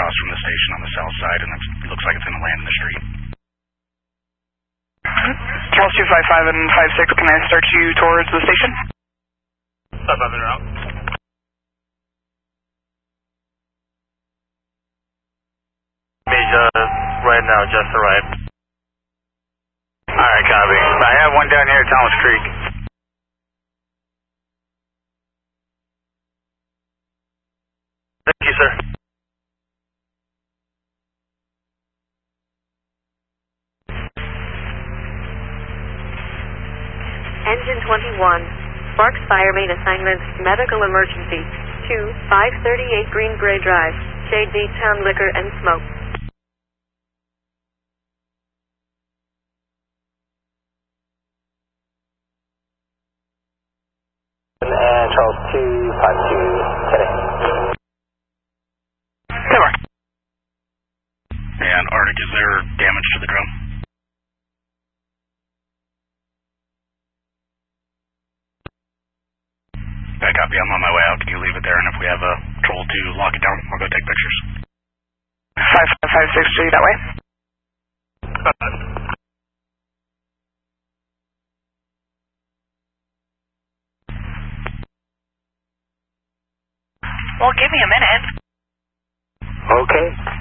across from the station on the south side, and it looks like it's going to land in the street. Charles 255 and 56, can I start you towards the station? 5-5 en route. Right now, just arrived. Alright, copy. I have one down here at Thomas Creek. Thank you, sir. Engine 21, Sparks Fire Main Assignment, Medical Emergency, 2538 Greenbrae Drive, JD Town Liquor and Smoke. And Charles 252 today. Over. And Arctic, is there damage to the drone? I copy, I'm on my way out. Can you leave it there? And if we have a patrol to lock it down, I'll go take pictures. 5556G that way. Well, give me a minute. Okay.